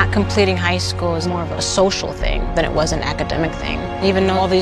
not completing high school is more of a social thing than it was an academic thing. Even though all these